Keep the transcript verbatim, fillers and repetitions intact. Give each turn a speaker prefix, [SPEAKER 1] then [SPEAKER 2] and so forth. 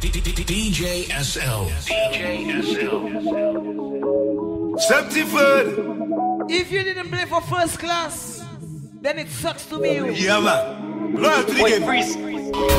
[SPEAKER 1] D J S L. D J S L.
[SPEAKER 2] Septiford.
[SPEAKER 3] If you didn't play for first class, then it sucks to be you.
[SPEAKER 2] Yeah, man. Loyal to the
[SPEAKER 4] Wait,
[SPEAKER 2] game.
[SPEAKER 4] freeze.